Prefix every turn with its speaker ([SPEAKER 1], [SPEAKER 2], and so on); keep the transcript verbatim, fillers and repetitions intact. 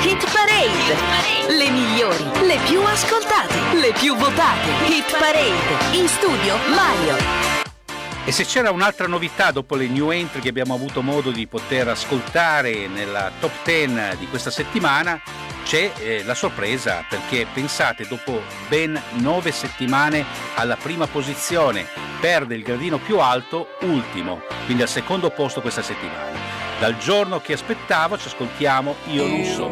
[SPEAKER 1] Hit Parade, le migliori, le più ascoltate, le più votate. Hit Parade, in studio Mario.
[SPEAKER 2] E se c'era un'altra novità dopo le new entry che abbiamo avuto modo di poter ascoltare nella top dieci di questa settimana, c'è eh, la sorpresa, perché pensate, dopo ben nove settimane alla prima posizione perde il gradino più alto, ultimo, quindi al secondo posto questa settimana. Dal giorno che aspettavo ci ascoltiamo Io non so.